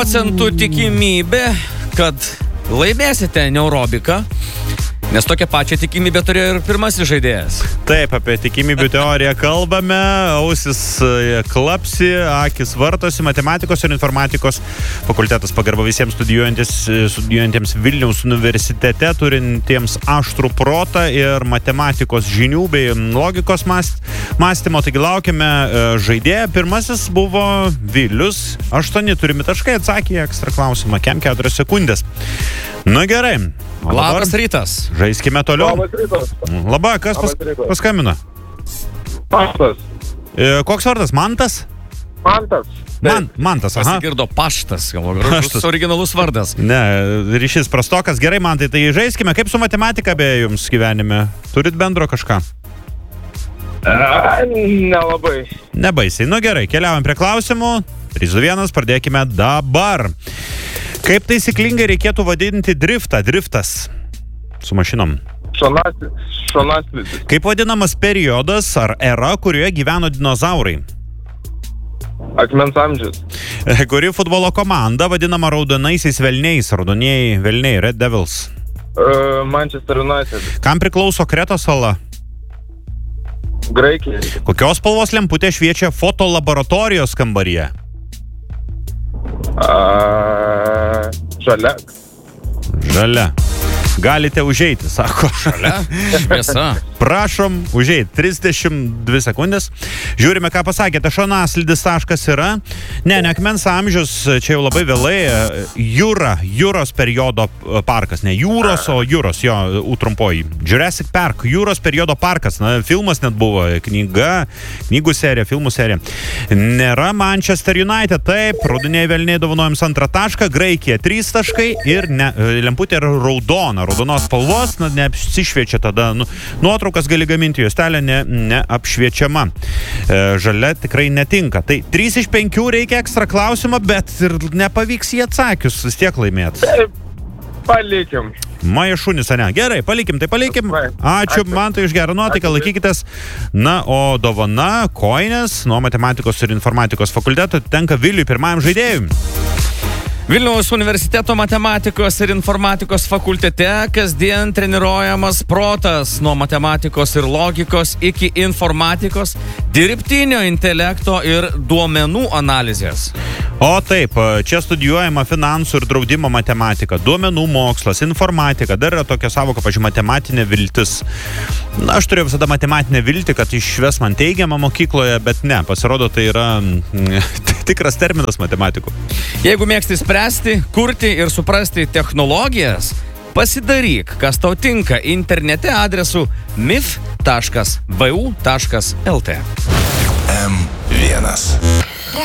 procentų tikimybė, kad laimėsite neurobiką, nes tokią pačią tikimybę turėjo ir pirmasis žaidėjas. Taip, apie tikimybių teoriją kalbame, ausis klapsi, akis vartosi, matematikos ir informatikos fakultetas pagarba visiems studijuojantiems Vilniaus universitete, turintiems aštrų protą ir matematikos žinių bei logikos mąstymo. Taigi laukiame žaidėją. Pirmasis buvo Vilius. 8 turimi taškai, atsakė į ekstra klausimą. 4 sekundės. Na gerai. Labas rytas. Žaiskime toliau. Labas rytas. Labai, kas paskambino? Paštas. Koks vardas? Mantas? Mantas. Mantas, aha. Pasigirdo paštas, gražus originalus vardas. Ne, ryšys prastokas. Gerai, Mantai, tai žaiskime. Kaip su matematika beje jums gyvenime? Turit bendro kažką? Nelabai. Nebaisiai. Nu gerai, keliaujam prie klausimų. 3-2-1, pradėkime dabar. Kaip taisyklingai reikėtų vadinti driftą? Driftas su mašinom. Šonaslis. Kaip vadinamas periodas ar era, kurioje gyveno dinozaurai? Akmens amžius. Kuri futbolo komanda vadinama raudonaisiais velniais? Raudonieji velniai, Red Devils. Manchester United. Kam priklauso Kretos sala? Graikija. Kokios spalvos lemputė šviečia fotolaboratorijos kambaryje? Žalia. Žalia. Galite užeiti, sako. Žalia? Šviesa. Prašom užeiti. 32 sekundės. Žiūrime, ką pasakėte. Šonaslydis taškas yra. Ne akmens amžius, čia jau labai vėlai. Jūros periodo parkas. Ne jūros, o jūros, jo, trumpoji. Jurassic Park, jūros periodo parkas. Na, filmas net buvo. Knygų serija, filmų serija. Nėra Manchester United. Taip, raudonieji velniai dovanojams 2 tašką. Graikija 3 taškai ir lemputė yra raudona. Raudonos spalvos, neapsišviečia tada. Nuotraukas gali gaminti, juostelė neapšviečiama. Žalia tikrai netinka. Tai 3 iš 5 reikia ekstra klausimą, bet ir nepavyks jį atsakius, vis tiek laimėt. Palikim. Maja šunis, ne? Gerai, palikim. Ačiū man tai už gerą nuotaiką, laikykitės. Na, o dovana, koinės nuo matematikos ir informatikos fakulteto tenka Viliui, pirmajam žaidėjui. Vilniaus universiteto matematikos ir informatikos fakultete kasdien treniruojamas protas nuo matematikos ir logikos iki informatikos, dirbtinio intelekto ir duomenų analizės. O taip, čia studijuojama finansų ir draudimo matematika, duomenų mokslas, informatika, dar yra tokia savoka, pavyzdžiui, matematinė viltis. Na, aš turėjau visada matematinę viltį, kad išves man teigiamą mokykloje, bet ne, pasirodo, tai yra tikras terminas matematikų. Jeigu mėgsti spręsti, kurti ir suprasti technologijas, pasidaryk, kas tau tinka internete adresu mif.vu.lt. M1